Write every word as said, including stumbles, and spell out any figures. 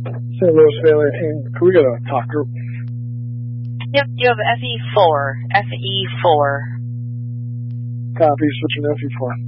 Saint Louis Family Team, can we get a talk group? Yep, you have F E four. F E four. Copy, switching to F E four.